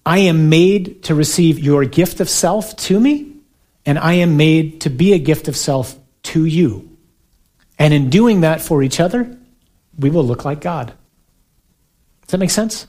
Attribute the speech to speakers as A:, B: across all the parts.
A: I am made to receive your gift of self to me, and I am made to be a gift of self to you. And in doing that for each other, we will look like God. Does that make sense?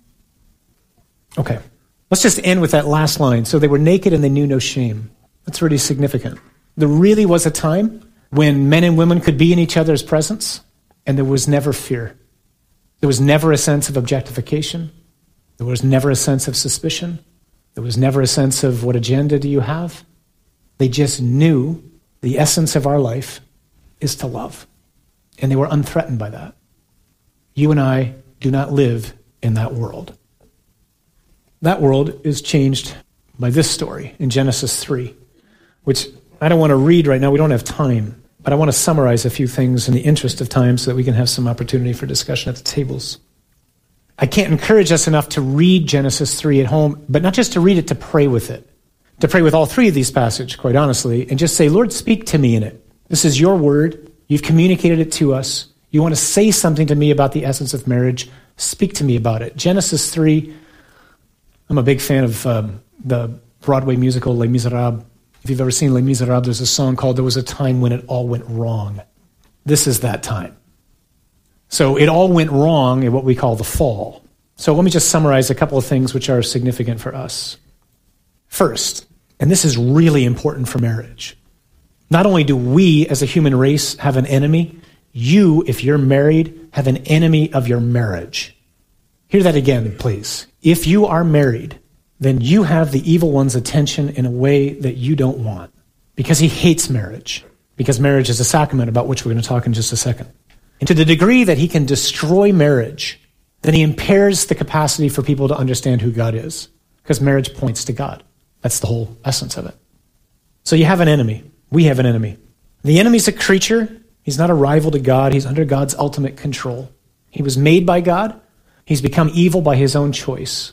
A: Okay. Let's just end with that last line. So they were naked and they knew no shame. That's really significant. There really was a time when men and women could be in each other's presence, and there was never fear. There was never a sense of objectification. There was never a sense of suspicion. There was never a sense of what agenda do you have. They just knew the essence of our life is to love. And they were unthreatened by that. You and I do not live in that world. That world is changed by this story in Genesis 3, which I don't want to read right now. We don't have time. But I want to summarize a few things in the interest of time so that we can have some opportunity for discussion at the tables. I can't encourage us enough to read Genesis 3 at home, but not just to read it, to pray with it. To pray with all three of these passages, quite honestly, and just say, Lord, speak to me in it. This is your word. You've communicated it to us. You want to say something to me about the essence of marriage. Speak to me about it. Genesis 3, I'm a big fan of the Broadway musical Les Miserables. If you've ever seen Les Miserables, there's a song called There Was a Time When It All Went Wrong. This is that time. So it all went wrong in what we call the fall. So let me just summarize a couple of things which are significant for us. First, and this is really important for marriage, not only do we as a human race have an enemy, you, if you're married, have an enemy of your marriage. Hear that again, please. If you are married, then you have the evil one's attention in a way that you don't want, because he hates marriage, because marriage is a sacrament about which we're going to talk in just a second. And to the degree that he can destroy marriage, then he impairs the capacity for people to understand who God is, because marriage points to God. That's the whole essence of it. So you have an enemy. We have an enemy. The enemy's a creature. He's not a rival to God. He's under God's ultimate control. He was made by God. He's become evil by his own choice.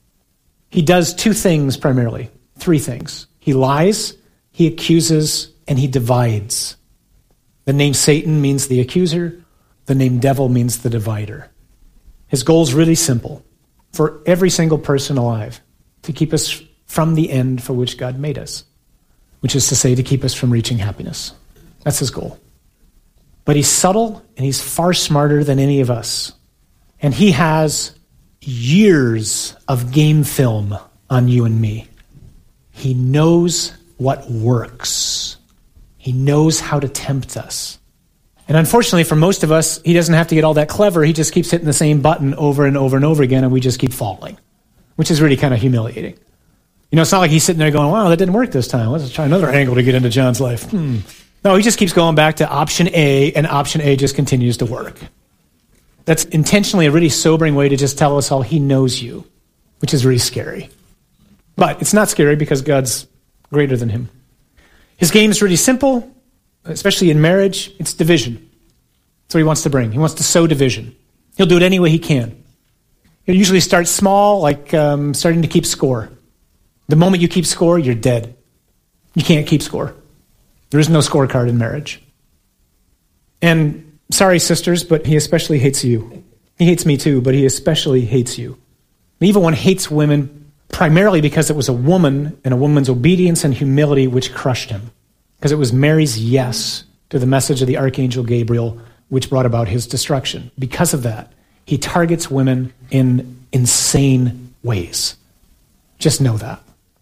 A: He does two things primarily, three things. He lies, he accuses, and he divides. The name Satan means the accuser. The name devil means the divider. His goal is really simple for every single person alive, to keep us from the end for which God made us, which is to say, to keep us from reaching happiness. That's his goal. But he's subtle, and he's far smarter than any of us. And he has years of game film on you and me. He knows what works. He knows how to tempt us. And unfortunately for most of us, he doesn't have to get all that clever. He just keeps hitting the same button over and over and over again, and we just keep falling, which is really kind of humiliating. You know, it's not like he's sitting there going, wow, that didn't work this time. Let's try another angle to get into John's life. No, he just keeps going back to option A, and option A just continues to work. That's intentionally a really sobering way to just tell us all he knows you, which is really scary. But it's not scary because God's greater than him. His game is really simple, especially in marriage. It's division. That's what he wants to bring. He wants to sow division. He'll do it any way he can. He'll usually start small, like starting to keep score. The moment you keep score, you're dead. You can't keep score. There is no scorecard in marriage. And sorry, sisters, but he especially hates you. He hates me too, but he especially hates you. The evil one hates women primarily because it was a woman and a woman's obedience and humility which crushed him. Because it was Mary's yes to the message of the Archangel Gabriel which brought about his destruction. Because of that, he targets women in insane ways. Just know that.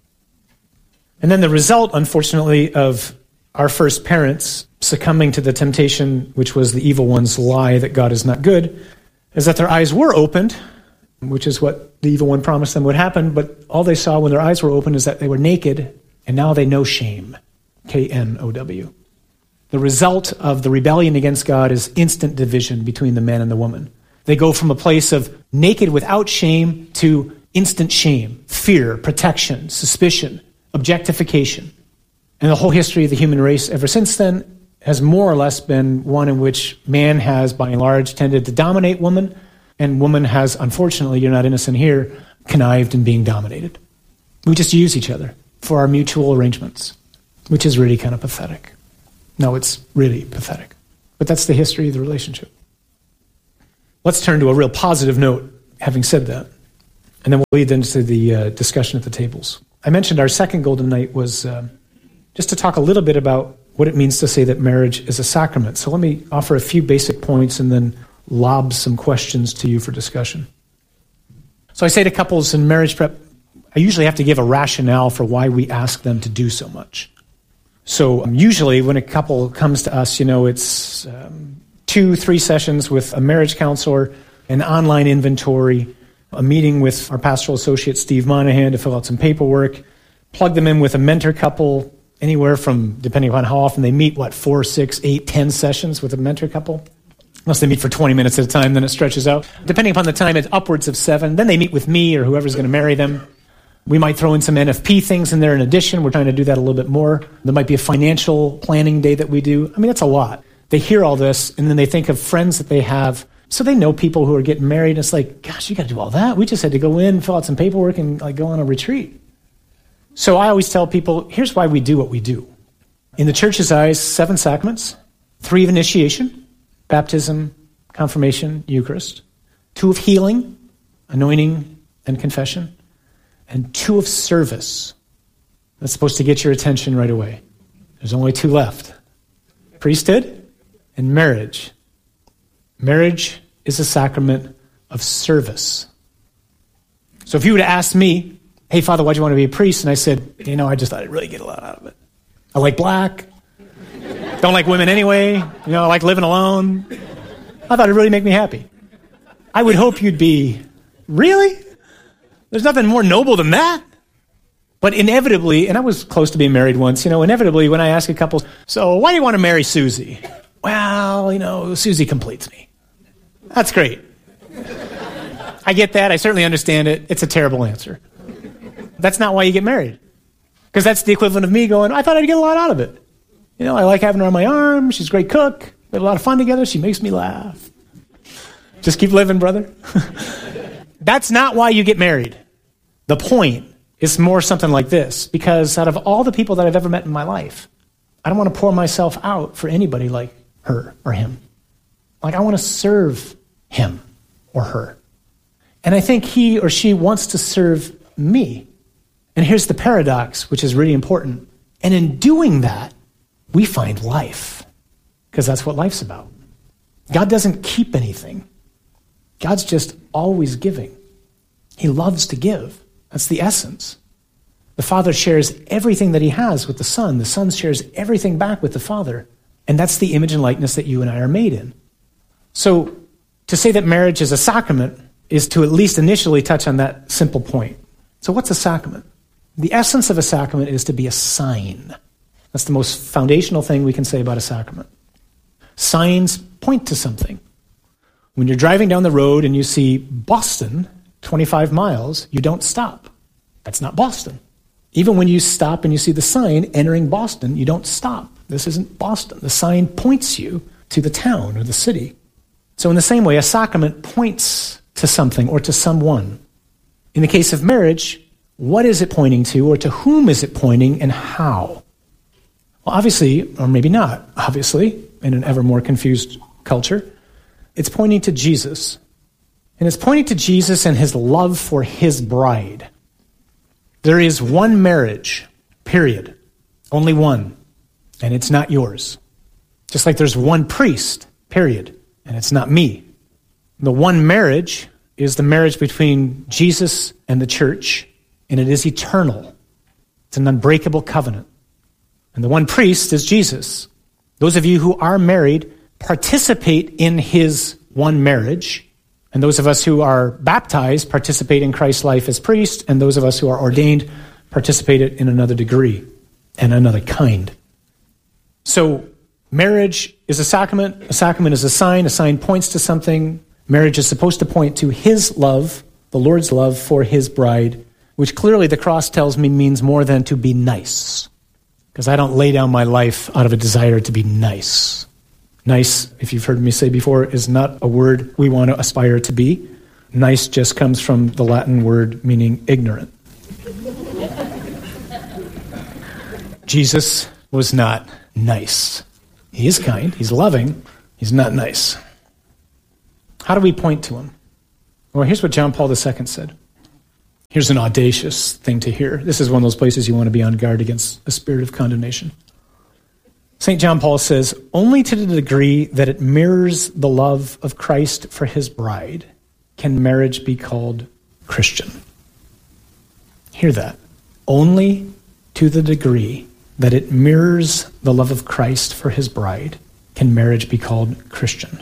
A: And then the result, unfortunately, of our first parents succumbing to the temptation, which was the evil one's lie that God is not good, is that their eyes were opened, which is what the evil one promised them would happen, but all they saw when their eyes were opened is that they were naked, and now they know shame. K-N-O-W. The result of the rebellion against God is instant division between the man and the woman. They go from a place of naked without shame to instant shame, fear, protection, suspicion, objectification. And the whole history of the human race ever since then has more or less been one in which man has, by and large, tended to dominate woman, and woman has, unfortunately, you're not innocent here, connived in being dominated. We just use each other for our mutual arrangements, which is really kind of pathetic. No, it's really pathetic. But that's the history of the relationship. Let's turn to a real positive note, having said that. And then we'll lead into the discussion at the tables. I mentioned our second goal tonight was just to talk a little bit about what it means to say that marriage is a sacrament. So let me offer a few basic points and then lob some questions to you for discussion. So I say to couples in marriage prep, I usually have to give a rationale for why we ask them to do so much. So usually when a couple comes to us, it's 2-3 sessions with a marriage counselor, an online inventory, a meeting with our pastoral associate, Steve Monahan, to fill out some paperwork, plug them in with a mentor couple, anywhere from, depending upon how often they meet, 4, 6, 8, 10 sessions with a mentor couple. Unless they meet for 20 minutes at a time, then it stretches out. Depending upon the time, it's upwards of 7. Then they meet with me or whoever's going to marry them. We might throw in some NFP things in there in addition. We're trying to do that a little bit more. There might be a financial planning day that we do. That's a lot. They hear all this, and then they think of friends that they have. So they know people who are getting married. It's like, gosh, you got to do all that? We just had to go in, fill out some paperwork, and go on a retreat. So I always tell people, here's why we do what we do. In the church's eyes, 7 sacraments, 3 of initiation, baptism, confirmation, Eucharist, 2 of healing, anointing and confession, and 2 of service. That's supposed to get your attention right away. There's only 2 left. Priesthood and marriage. Marriage is a sacrament of service. So if you were to ask me, hey, Father, why'd you want to be a priest? And I said, I just thought I'd really get a lot out of it. I like black. Don't like women anyway. I like living alone. I thought it'd really make me happy. I would hope you'd be, really? There's nothing more noble than that. But inevitably, and I was close to being married once, inevitably when I ask a couple, so why do you want to marry Susie? Well, Susie completes me. That's great. I get that. I certainly understand it. It's a terrible answer. That's not why you get married. Because that's the equivalent of me going, I thought I'd get a lot out of it. I like having her on my arm. She's a great cook. We have a lot of fun together. She makes me laugh. Just keep living, brother. That's not why you get married. The point is more something like this. Because out of all the people that I've ever met in my life, I don't want to pour myself out for anybody like her or him. I want to serve him or her. And I think he or she wants to serve me. And here's the paradox, which is really important. And in doing that, we find life. Because that's what life's about. God doesn't keep anything. God's just always giving. He loves to give. That's the essence. The Father shares everything that he has with the Son. The Son shares everything back with the Father. And that's the image and likeness that you and I are made in. So to say that marriage is a sacrament is to at least initially touch on that simple point. So what's a sacrament? The essence of a sacrament is to be a sign. That's the most foundational thing we can say about a sacrament. Signs point to something. When you're driving down the road and you see Boston, 25 miles, you don't stop. That's not Boston. Even when you stop and you see the sign entering Boston, you don't stop. This isn't Boston. The sign points you to the town or the city. So in the same way, a sacrament points to something or to someone. In the case of marriage, what is it pointing to, or to whom is it pointing, and how? Well, obviously, or maybe not, obviously, in an ever more confused culture, it's pointing to Jesus. And it's pointing to Jesus and his love for his bride. There is one marriage, period. Only one. And it's not yours. Just like there's one priest, period. And it's not me. The one marriage is the marriage between Jesus and the church, and it is eternal. It's an unbreakable covenant. And the one priest is Jesus. Those of you who are married participate in his one marriage, and those of us who are baptized participate in Christ's life as priest, and those of us who are ordained participate in another degree and another kind. So marriage is a sacrament is a sign points to something. Marriage is supposed to point to his love, the Lord's love for his bride, which clearly the cross tells me means more than to be nice. Because I don't lay down my life out of a desire to be nice. Nice, if you've heard me say before, is not a word we want to aspire to be. Nice just comes from the Latin word meaning ignorant. Jesus was not nice. He is kind, he's loving, he's not nice. How do we point to him? Well, here's what John Paul II said. Here's an audacious thing to hear. This is one of those places you want to be on guard against a spirit of condemnation. St. John Paul says, only to the degree that it mirrors the love of Christ for his bride can marriage be called Christian. Hear that. Only to the degree that it mirrors the love of Christ for his bride can marriage be called Christian.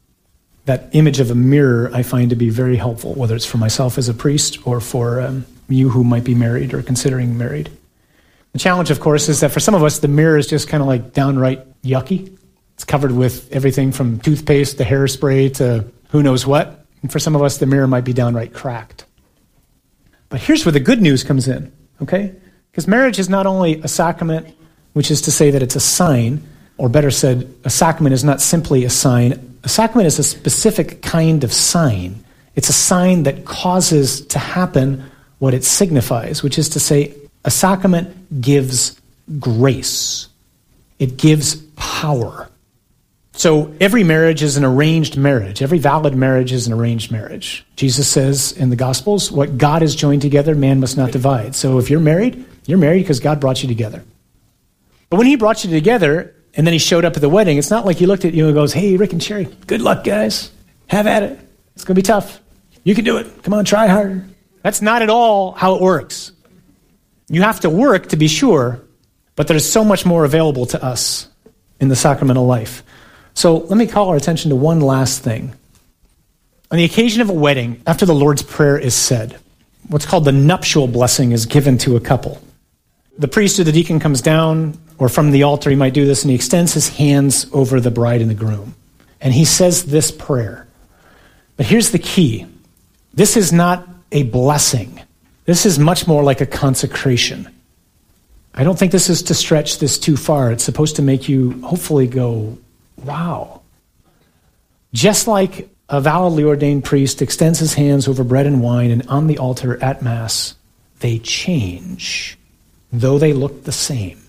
A: That image of a mirror I find to be very helpful, whether it's for myself as a priest or for you who might be married or considering married. The challenge, of course, is that for some of us, the mirror is just kind of like downright yucky. It's covered with everything from toothpaste to hairspray to who knows what. And for some of us, the mirror might be downright cracked. But here's where the good news comes in, okay? Because marriage is not only a sacrament, which is to say that it's a sign, or better said, a sacrament is not simply a sign. A sacrament is a specific kind of sign. It's a sign that causes to happen what it signifies, which is to say, a sacrament gives grace. It gives power. So every marriage is an arranged marriage. Every valid marriage is an arranged marriage. Jesus says in the Gospels, what God has joined together, man must not divide. So if you're married because God brought you together. But when he brought you together, and then he showed up at the wedding, it's not like he looked at you and goes, hey, Rick and Sherry, good luck, guys. Have at it. It's going to be tough. You can do it. Come on, try harder. That's not at all how it works. You have to work to be sure, but there's so much more available to us in the sacramental life. So let me call our attention to one last thing. On the occasion of a wedding, after the Lord's Prayer is said, what's called the nuptial blessing is given to a couple. The priest or the deacon comes down, or from the altar he might do this, and he extends his hands over the bride and the groom. And he says this prayer. But here's the key. This is not a blessing. This is much more like a consecration. I don't think this is to stretch this too far. It's supposed to make you hopefully go, wow. Just like a validly ordained priest extends his hands over bread and wine, and on the altar at Mass, they change, though they look the same.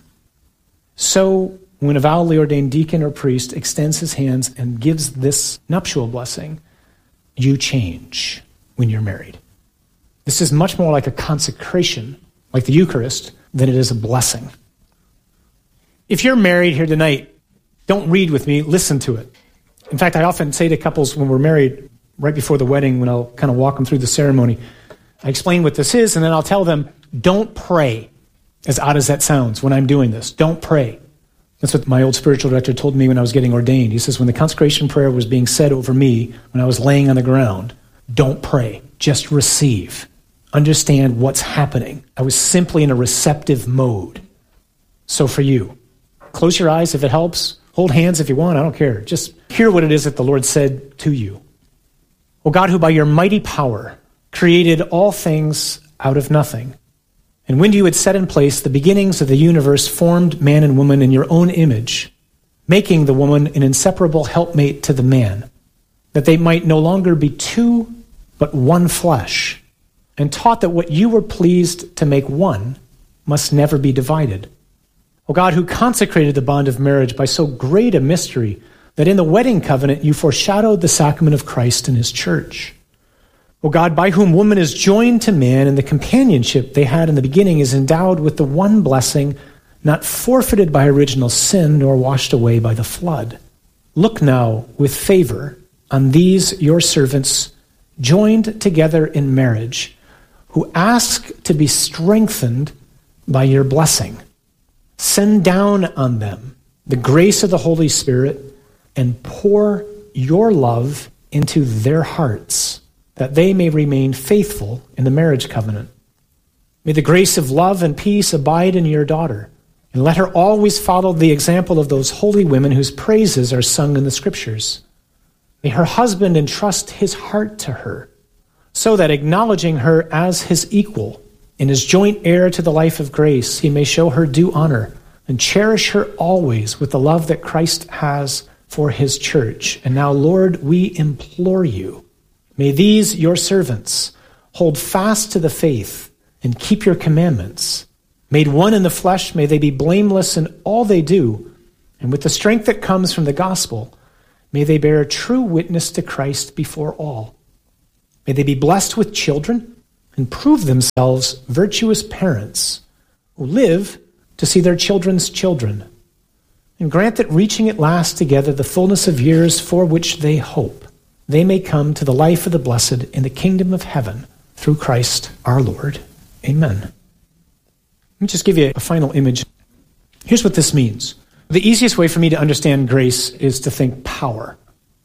A: So when a validly ordained deacon or priest extends his hands and gives this nuptial blessing, you change when you're married. This is much more like a consecration, like the Eucharist, than it is a blessing. If you're married here tonight, don't read with me, listen to it. In fact, I often say to couples when we're married, right before the wedding, when I'll kind of walk them through the ceremony, I explain what this is, and then I'll tell them, don't pray, as odd as that sounds, when I'm doing this. Don't pray. That's what my old spiritual director told me when I was getting ordained. He says, when the consecration prayer was being said over me, when I was laying on the ground, don't pray, just receive. Understand what's happening. I was simply in a receptive mode. So for you, close your eyes if it helps. Hold hands if you want. I don't care. Just hear what it is that the Lord said to you. O God, who by your mighty power created all things out of nothing, and when you had set in place the beginnings of the universe, formed man and woman in your own image, making the woman an inseparable helpmate to the man, that they might no longer be two, but one flesh, and taught that what you were pleased to make one must never be divided. O God, who consecrated the bond of marriage by so great a mystery that in the wedding covenant you foreshadowed the sacrament of Christ and his church. O God, by whom woman is joined to man, and the companionship they had in the beginning is endowed with the one blessing, not forfeited by original sin, nor washed away by the flood. Look now with favor on these your servants, joined together in marriage, who ask to be strengthened by your blessing. Send down on them the grace of the Holy Spirit, and pour your love into their hearts, that they may remain faithful in the marriage covenant. May the grace of love and peace abide in your daughter, and let her always follow the example of those holy women whose praises are sung in the Scriptures. May her husband entrust his heart to her, so that acknowledging her as his equal and as joint heir to the life of grace, he may show her due honor and cherish her always with the love that Christ has for his church. And now, Lord, we implore you, may these, your servants, hold fast to the faith and keep your commandments. Made one in the flesh, may they be blameless in all they do, and with the strength that comes from the gospel, may they bear true witness to Christ before all. May they be blessed with children, and prove themselves virtuous parents who live to see their children's children, and grant that reaching at last together the fullness of years for which they hope, they may come to the life of the blessed in the kingdom of heaven through Christ our Lord. Amen. Let me just give you a final image. Here's what this means. The easiest way for me to understand grace is to think power.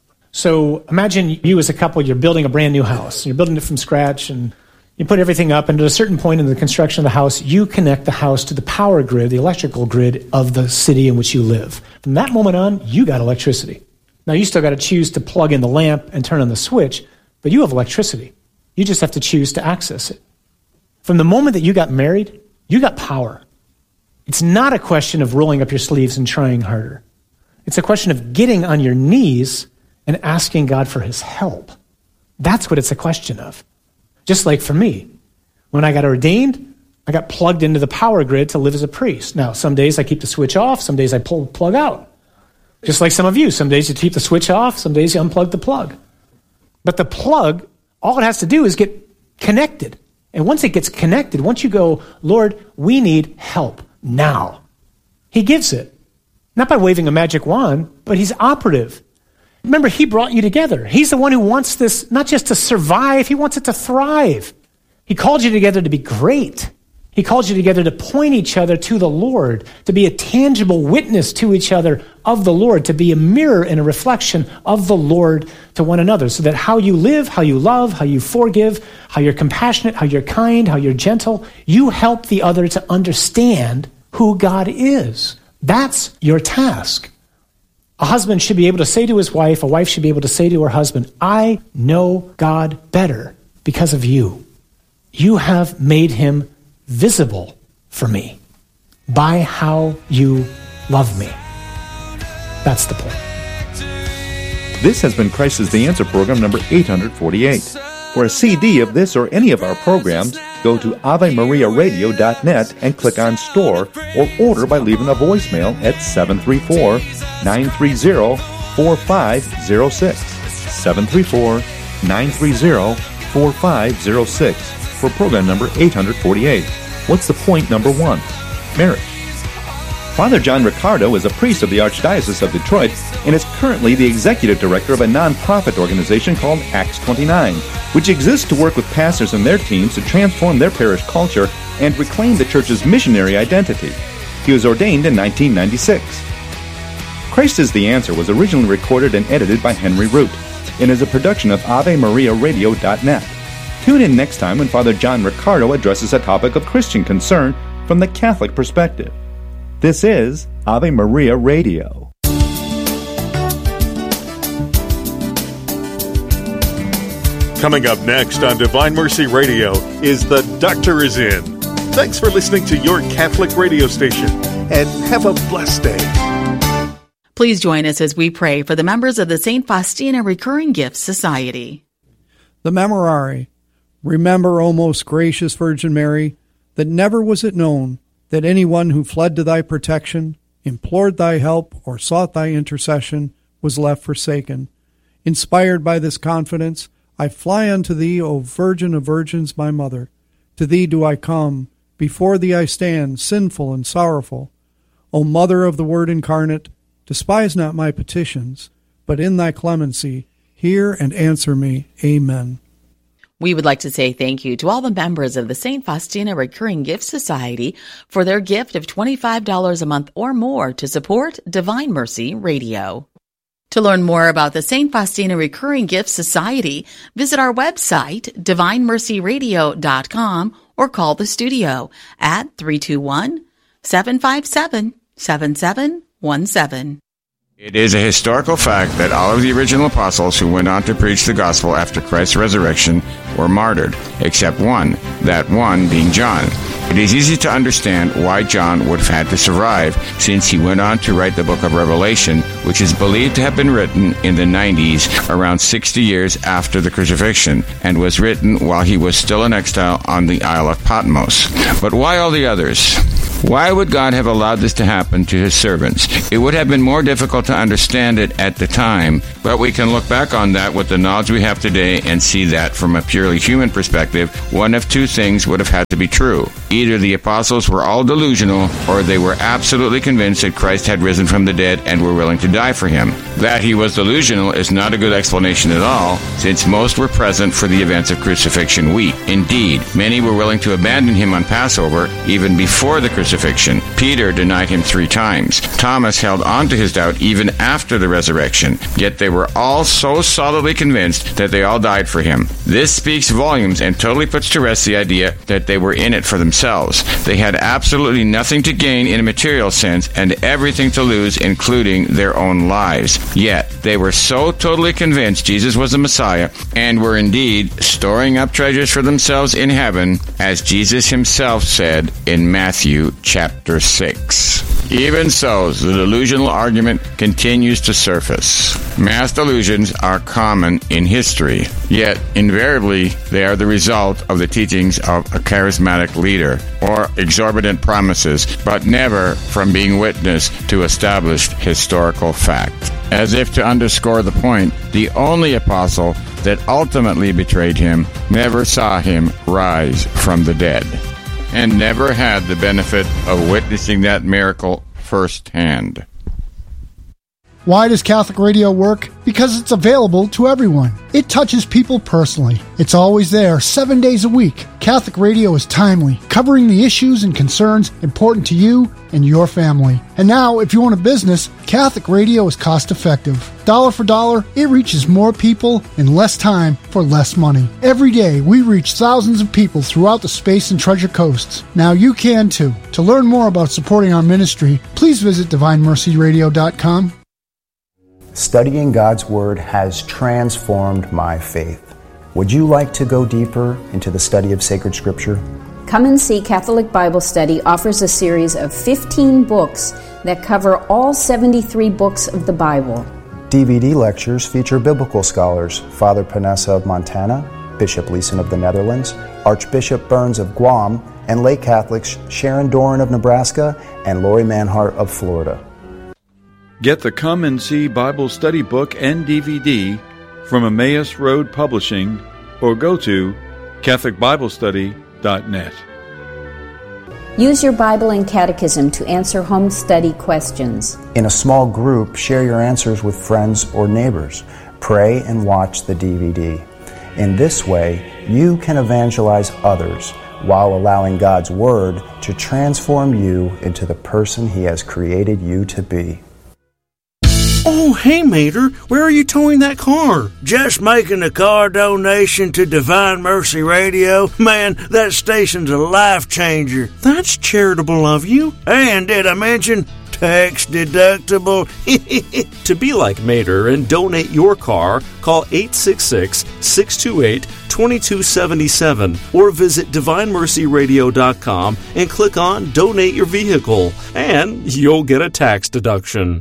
A: So imagine you as a couple, you're building a brand new house. You're building it from scratch, and you put everything up, and at a certain point in the construction of the house, you connect the house to the power grid, the electrical grid of the city in which you live. From that moment on, you got electricity. Now, you still got to choose to plug in the lamp and turn on the switch, but you have electricity. You just have to choose to access it. From the moment that you got married, you got power. It's not a question of rolling up your sleeves and trying harder. It's a question of getting on your knees and asking God for his help. That's what it's a question of. Just like for me, when I got ordained, I got plugged into the power grid to live as a priest. Now, some days I keep the switch off, some days I pull the plug out. Just like some of you, some days you keep the switch off, some days you unplug the plug. But the plug, all it has to do is get connected. And once it gets connected, once you go, Lord, we need help now, he gives it. Not by waving a magic wand, but he's operative. Remember, he brought you together. He's the one who wants this not just to survive, he wants it to thrive. He called you together to be great. He called you together to point each other to the Lord, to be a tangible witness to each other of the Lord, to be a mirror and a reflection of the Lord to one another, so that how you live, how you love, how you forgive, how you're compassionate, how you're kind, how you're gentle, you help the other to understand who God is. That's your task. A husband should be able to say to his wife, a wife should be able to say to her husband, I know God better because of you. You have made him visible for me by how you love me. That's the point.
B: This has been Christ is the Answer program number 848. For a CD of this or any of our programs, go to AveMariaRadio.net and click on Store, or order by leaving a voicemail at 734-930-4506. 734-930-4506 for program number 848. What's the point number 1? Marriage. Father John Riccardo is a priest of the Archdiocese of Detroit and is currently the executive director of a non-profit organization called Acts 29, which exists to work with pastors and their teams to transform their parish culture and reclaim the church's missionary identity. He was ordained in 1996. Christ is the Answer was originally recorded and edited by Henry Root and is a production of AveMariaRadio.net. Tune in next time when Father John Riccardo addresses a topic of Christian concern from the Catholic perspective. This is Ave Maria Radio.
C: Coming up next on Divine Mercy Radio is The Doctor Is In. Thanks for listening to your Catholic radio station, and have a blessed day.
D: Please join us as we pray for the members of the St. Faustina Recurring Gifts Society.
E: The Memorare. Remember, O most gracious Virgin Mary, that never was it known that anyone who fled to thy protection, implored thy help, or sought thy intercession was left forsaken. Inspired by this confidence, I fly unto thee, O Virgin of Virgins, my Mother. To thee do I come, before thee I stand, sinful and sorrowful. O Mother of the Word incarnate, despise not my petitions, but in thy clemency hear and answer me. Amen.
D: We would like to say thank you to all the members of the St. Faustina Recurring Gifts Society for their gift of $25 a month or more to support Divine Mercy Radio. To learn more about the St. Faustina Recurring Gifts Society, visit our website, divinemercyradio.com, or call the studio at 321-757-7717.
F: It is a historical fact that all of the original apostles who went on to preach the gospel after Christ's resurrection were martyred, except one, that one being John. It is easy to understand why John would have had to survive, since he went on to write the book of Revelation, which is believed to have been written in the 90s, around 60 years after the crucifixion, and was written while he was still in exile on the Isle of Patmos. But why all the others? Why would God have allowed this to happen to his servants? It would have been more difficult to understand it at the time, but we can look back on that with the knowledge we have today and see that from a purely human perspective, one of two things would have had to be true. Either the apostles were all delusional, or they were absolutely convinced that Christ had risen from the dead and were willing to die for him. That he was delusional is not a good explanation at all, since most were present for the events of crucifixion week. Indeed, many were willing to abandon him on Passover, even before the crucifixion. Peter denied him 3 times. Thomas held on to his doubt even after the resurrection. Yet they were all so solidly convinced that they all died for him. This speaks volumes and totally puts to rest the idea that they were in it for themselves. They had absolutely nothing to gain in a material sense and everything to lose, including their own lives. Yet they were so totally convinced Jesus was the Messiah and were indeed storing up treasures for themselves in heaven, as Jesus himself said in Matthew chapter 6. Even so, the delusional argument continues to surface. Mass delusions are common in history, yet invariably they are the result of the teachings of a charismatic leader or exorbitant promises, but never from being witness to established historical fact. As if to underscore the point, the only apostle that ultimately betrayed him never saw him rise from the dead, and never had the benefit of witnessing that miracle firsthand.
G: Why does Catholic Radio work? Because it's available to everyone. It touches people personally. It's always there, 7 days a week. Catholic Radio is timely, covering the issues and concerns important to you and your family. And now, if you own a business, Catholic Radio is cost-effective. Dollar for dollar, it reaches more people in less time for less money. Every day, we reach thousands of people throughout the Space and Treasure Coasts. Now you can too. To learn more about supporting our ministry, please visit DivineMercyRadio.com.
H: Studying God's Word has transformed my faith. Would you like to go deeper into the study of sacred Scripture?
I: Come and See Catholic Bible Study offers a series of 15 books that cover all 73 books of the Bible.
H: DVD lectures feature biblical scholars Father Panessa of Montana, Bishop Leeson of the Netherlands, Archbishop Burns of Guam, and lay Catholics Sharon Doran of Nebraska and Lori Manhart of Florida.
J: Get the Come and See Bible Study book and DVD from Emmaus Road Publishing or go to CatholicBibleStudy.net.
I: Use your Bible and Catechism to answer home study questions.
H: In a small group, share your answers with friends or neighbors. Pray and watch the DVD. In this way, you can evangelize others while allowing God's Word to transform you into the person He has created you to be.
K: Oh, hey, Mater, where are you towing that car? Just making a car donation to Divine Mercy Radio. Man, that station's a life changer. That's charitable of you. And did I mention tax deductible?
L: To be like Mater and donate your car, call 866-628-2277 or visit DivineMercyRadio.com and click on Donate Your Vehicle, and you'll get a tax deduction.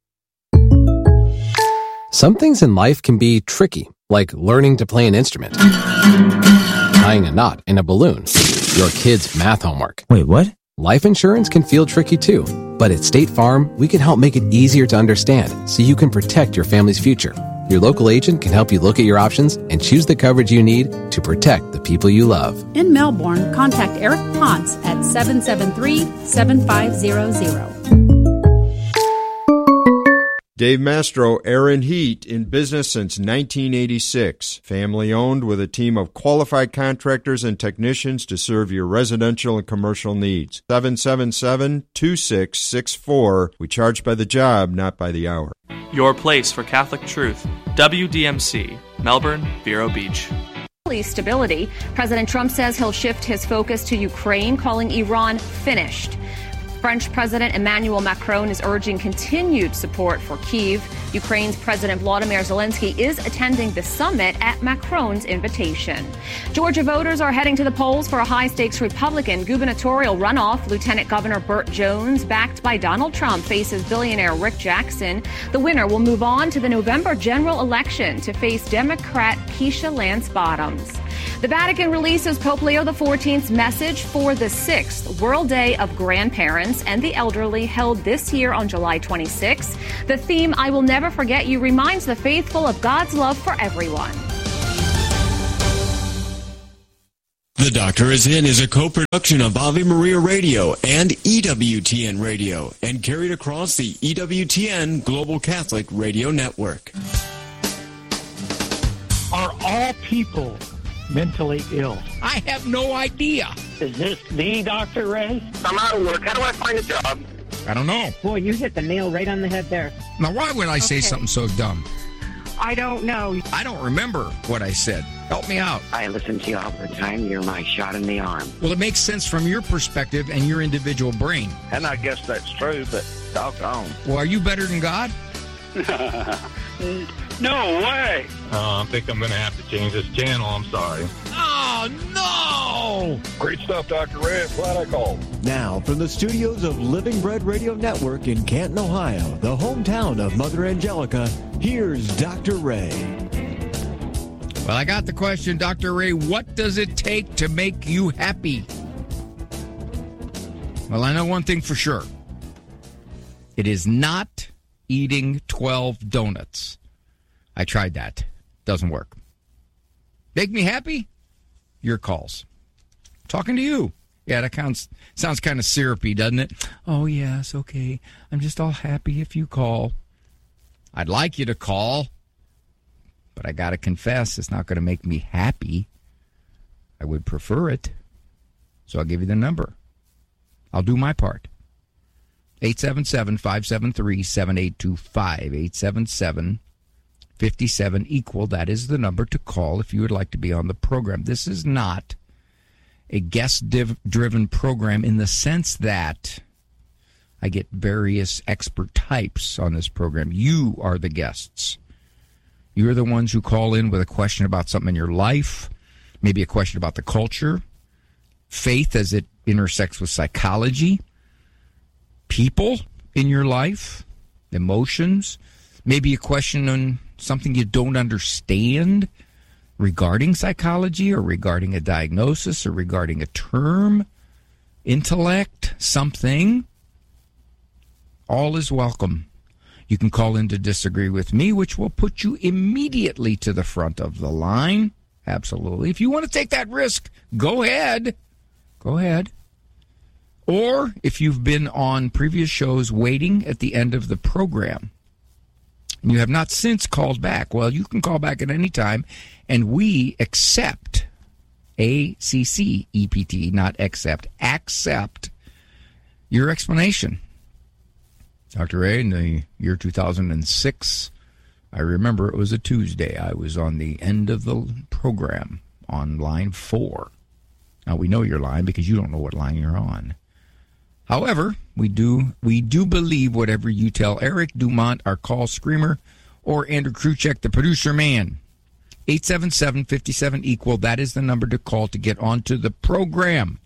M: Some things in life can be tricky, like learning to play an instrument, tying a knot in a balloon, your kid's math homework.
N: Wait, what?
M: Life insurance can feel tricky too, but at State Farm, we can help make it easier to understand so you can protect your family's future. Your local agent can help you look at your options and choose the coverage you need to protect the people you love.
O: In Melbourne, contact Eric Ponce at 773-7500.
P: Dave Mastro, Aaron Heat, in business since 1986. Family owned with a team of qualified contractors and technicians to serve your residential and commercial needs. 777-2664. We charge by the job, not by the hour.
Q: Your place for Catholic truth. WDMC, Melbourne, Vero Beach.
R: Stability. President Trump says he'll shift his focus to Ukraine, calling Iran finished. French President Emmanuel Macron is urging continued support for Kyiv. Ukraine's President Volodymyr Zelensky is attending the summit at Macron's invitation. Georgia voters are heading to the polls for a high-stakes Republican gubernatorial runoff. Lieutenant Governor Burt Jones, backed by Donald Trump, faces billionaire Rick Jackson. The winner will move on to the November general election to face Democrat Keisha Lance Bottoms. The Vatican releases Pope Leo XIV's message for the 6th World Day of Grandparents and the Elderly, held this year on July 26. The theme, I Will Never Forget You, reminds the faithful of God's love for everyone.
N: The Doctor Is In is a co-production of Ave Maria Radio and EWTN Radio and carried across the EWTN Global Catholic Radio Network.
S: Are all people mentally ill?
T: I have no idea.
S: Is this the Dr. Ray?
U: I'm out of work. How do I find a job?
T: I don't know.
V: Boy, you hit the nail right on the head there.
T: Now, why would I say something so dumb?
V: I don't know.
T: I don't remember what I said. Help me out.
W: I listen to you all the time. You're my shot in the arm.
T: Well, it makes sense from your perspective and your individual brain.
U: And I guess that's true, but doggone.
T: Well, are you better than God?
U: No way.
X: I think I'm going to have to change this channel. I'm sorry.
T: Oh, no!
X: Great stuff, Dr. Ray. I'm glad I called.
Y: Now, from the studios of Living Bread Radio Network in Canton, Ohio, the hometown of Mother Angelica, here's Dr. Ray.
T: Well, I got the question, Dr. Ray. What does it take to make you happy? Well, I know one thing for sure. It is not eating 12 donuts. I tried that. Doesn't work. Make me happy? Your calls. Talking to you. Yeah, that sounds kind of syrupy, doesn't it? Oh, yes, okay. I'm just all happy if you call. I'd like you to call, but I got to confess, it's not going to make me happy. I would prefer it. So I'll give you the number. I'll do my part. 877-573-7825. 877-57-EQUAL. That is the number to call if you would like to be on the program. This is not a guest-driven program in the sense that I get various expert types on this program. You are the guests. You're the ones who call in with a question about something in your life, maybe a question about the culture, faith as it intersects with psychology, people in your life, emotions, maybe a question on something you don't understand regarding psychology or regarding a diagnosis or regarding a term, intellect, something. All is welcome. You can call in to disagree with me, which will put you immediately to the front of the line. Absolutely. If you want to take that risk, go ahead. Go ahead. Or if you've been on previous shows waiting at the end of the program, and you have not since called back, well, you can call back at any time, and we accept, A-C-C-E-P-T, not accept your explanation. Dr. Ray, in the year 2006, I remember it was a Tuesday. I was on the end of the program on line 4. Now, we know you're lying because you don't know what line you're on. However, we do believe whatever you tell Eric Dumont, our call screamer, or Andrew Kruchek, the producer man. 877-57-EQUAL. That is the number to call to get onto the program.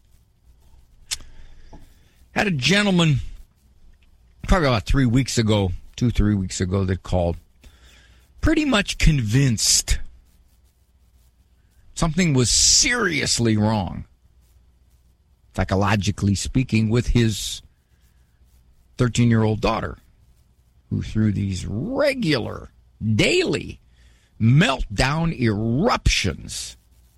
T: Had a gentleman probably about 3 weeks ago, 2-3 weeks ago, that called pretty much convinced something was seriously wrong, psychologically speaking, with his 13-year-old daughter, who through these regular, daily meltdown eruptions.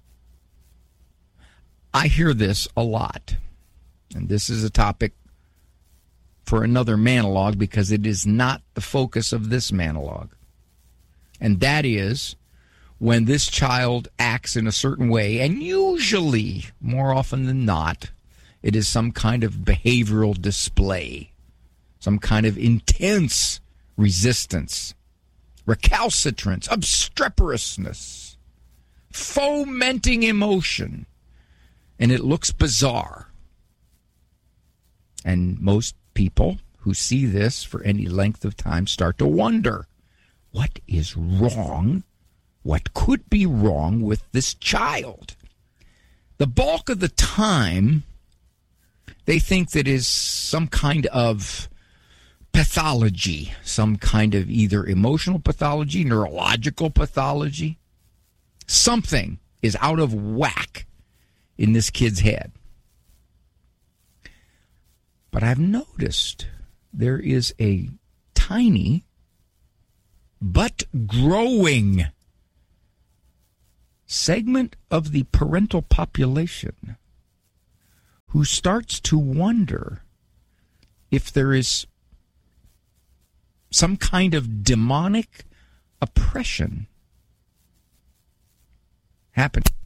T: I hear this a lot, and this is a topic for another monologue because it is not the focus of this monologue. And that is when this child acts in a certain way, and usually, more often than not, it is some kind of behavioral display, some kind of intense resistance, recalcitrance, obstreperousness, fomenting emotion, and it looks bizarre. And most people who see this for any length of time start to wonder, what is wrong? What could be wrong with this child? The bulk of the time, they think that is some kind of pathology, some kind of either emotional pathology, neurological pathology, something is out of whack in this kid's head. But I've noticed there is a tiny but growing segment of the parental population who starts to wonder if there is some kind of demonic oppression happening